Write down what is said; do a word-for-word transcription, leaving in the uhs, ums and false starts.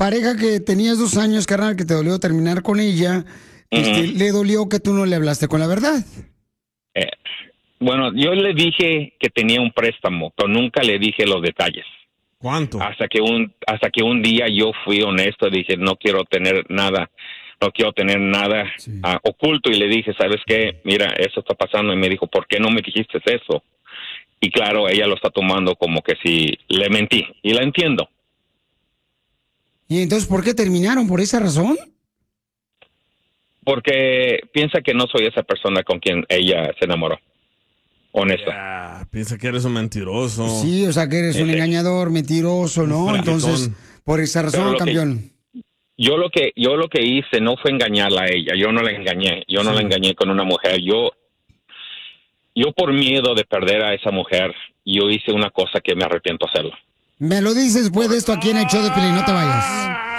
pareja que tenías dos años, carnal, que te dolió terminar con ella, uh-huh. este, le dolió que tú no le hablaste con la verdad. Eh, bueno, yo le dije que tenía un préstamo, pero nunca le dije los detalles. ¿Cuánto? Hasta que un, hasta que un día yo fui honesto y dije, no quiero tener nada, no quiero tener nada sí. uh, oculto. Y le dije, ¿sabes qué? Mira, eso está pasando. Y me dijo, ¿por qué no me dijiste eso? Y claro, ella lo está tomando como que si le mentí. Y la entiendo. ¿Y entonces por qué terminaron? ¿Por esa razón? Porque piensa que no soy esa persona con quien ella se enamoró. Honesta. Yeah, piensa que eres un mentiroso. Sí, o sea, que eres un sí. engañador, mentiroso, ¿no? Un entonces, por esa razón, campeón. Que, yo lo que yo lo que hice no fue engañarla a ella. Yo no la engañé. Yo no sí. la engañé con una mujer. Yo yo por miedo de perder a esa mujer, yo hice una cosa que me arrepiento hacerlo. Me lo dices después de esto aquí en el show de Piolín, no te vayas.